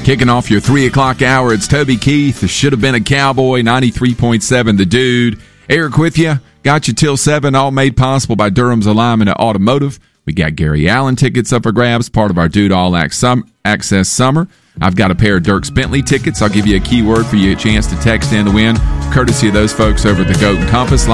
Kicking off your 3 o'clock hour, it's Toby Keith. This should have been a Cowboy, 93.7 The Dude. Eric with you. Got you till 7, all made possible by Durham's Alignment Automotive. We got Gary Allen tickets up for grabs, part of our Dude All Access Summer. I've got a pair of Dierks Bentley tickets. I'll give you a keyword for you, a chance to text in to win, courtesy of those folks over at the Goat and Compass line.